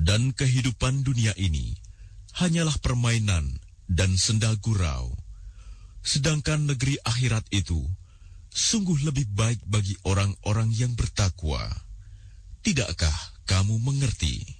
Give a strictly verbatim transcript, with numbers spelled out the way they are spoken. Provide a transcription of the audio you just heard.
Dan kehidupan dunia ini hanyalah permainan dan senda gurau. Sedangkan negeri akhirat itu sungguh lebih baik bagi orang-orang yang bertakwa. Tidakkah kamu mengerti?